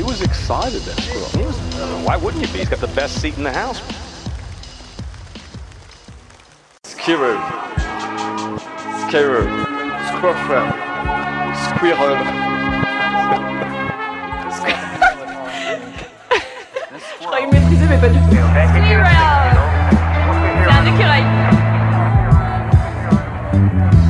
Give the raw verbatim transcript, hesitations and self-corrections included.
was excited, that squirrel. He was, why wouldn't you be? He's got the best seat in the house. Squirrel. Squirrel. Squirrel. Squirrel. Je crois qu'il maîtrisait mais pas du tout.